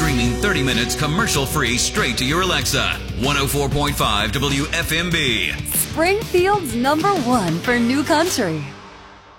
streaming 30 minutes commercial-free straight to your Alexa. 104.5 WFMB. Springfield's #1 for new country.